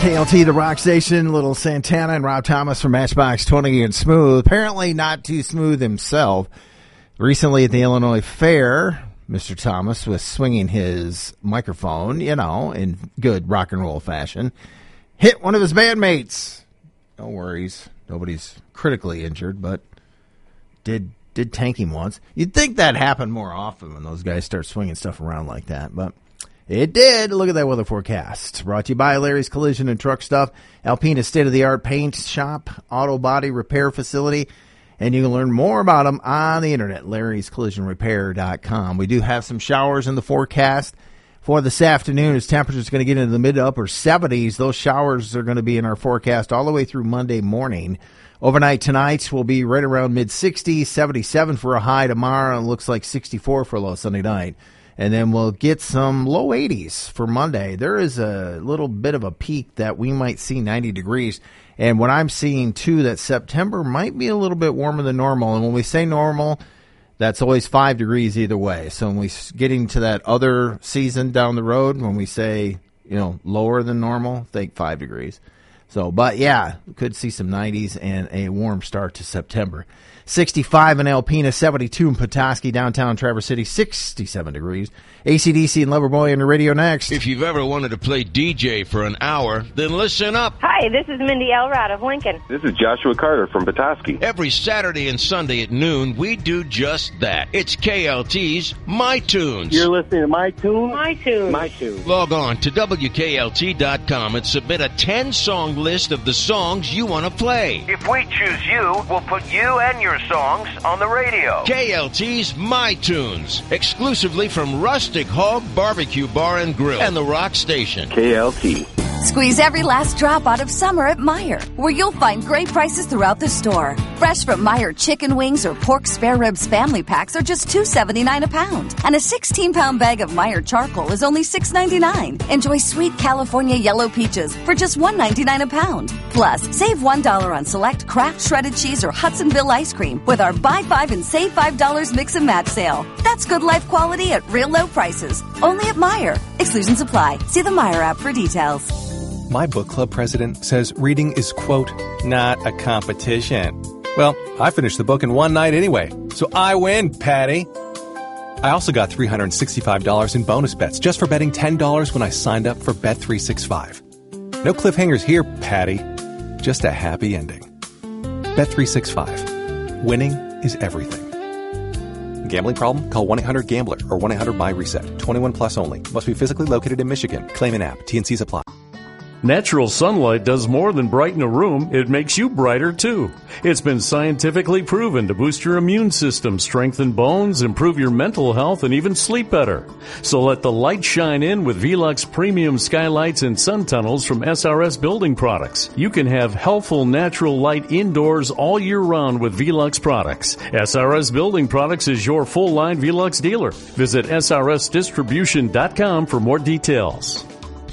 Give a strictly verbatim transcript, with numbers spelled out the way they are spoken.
K L T, the rock station, Little Santana and Rob Thomas from Matchbox twenty and Smooth. Apparently not too smooth himself. Recently at the Illinois Fair, Mister Thomas was swinging his microphone, you know, in good rock and roll fashion. Hit one of his bandmates. No worries. Nobody's critically injured, but did did tank him once. You'd think that happened more often when those guys start swinging stuff around like that, but it did. Look at that weather forecast. Brought to you by Larry's Collision and Truck Stuff, Alpina's state-of-the-art paint shop, auto body repair facility, and you can learn more about them on the internet, larrys collision repair dot com. We do have some showers in the forecast for this afternoon as temperatures going to get into the mid to upper seventies. Those showers are going to be in our forecast all the way through Monday morning. Overnight tonight will be right around mid-sixties, seventy-seven for a high tomorrow, and looks like sixty-four for a low Sunday night. And then we'll get some low eighties for Monday. There is a little bit of a peak that we might see ninety degrees. And what I'm seeing, too, that September might be a little bit warmer than normal. And when we say normal, that's always five degrees either way. So when we get into that other season down the road, when we say, you know, lower than normal, think five degrees. So, but yeah, we could see some nineties and a warm start to September. sixty-five in Alpena, seventy-two in Petoskey, downtown Traverse City, sixty-seven degrees. A C D C and Loverboy on the radio next. If you've ever wanted to play D J for an hour, then listen up. Hi, this is Mindy Elrod of Lincoln. This is Joshua Carter from Petoskey. Every Saturday and Sunday at noon, we do just that. It's K L T's My Tunes. You're listening to My Tunes? My Tunes. My Tunes. Log on to W K L T dot com and submit a ten-song list of the songs you want to play. If we choose you, we'll put you and your songs on the radio. K L T's My Tunes, exclusively from Rustic Hog Barbecue Bar and Grill and the Rock Station. K L T. Squeeze every last drop out of summer at Meijer, where you'll find great prices throughout the store. Fresh from Meijer chicken wings or pork spare ribs family packs are just two seventy-nine a pound. And a sixteen pound bag of Meijer charcoal is only six ninety-nine. Enjoy sweet California yellow peaches for just one ninety-nine a pound. Plus, save one dollar on select Kraft shredded cheese or Hudsonville ice cream with our buy five and save five dollars mix and match sale. That's good life quality at real low prices. Only at Meijer. Exclusions apply. See the Meijer app for details. My book club president says reading is, quote, not a competition. Well, I finished the book in one night anyway, so I win, Patty. I also got three hundred sixty-five dollars in bonus bets just for betting ten dollars when I signed up for Bet three sixty-five. No cliffhangers here, Patty. Just a happy ending. Bet three sixty-five. Winning is everything. Gambling problem? Call one eight hundred gambler or one eight hundred buy reset. twenty-one plus only. Must be physically located in Michigan. Claim an app. T N Cs apply. Natural sunlight does more than brighten a room, it makes you brighter too. It's been scientifically proven to boost your immune system, strengthen bones, improve your mental health, and even sleep better. So let the light shine in with Velux Premium Skylights and Sun Tunnels from S R S Building Products. You can have healthful natural light indoors all year round with Velux products. S R S Building Products is your full-line Velux dealer. Visit S R S distribution dot com for more details.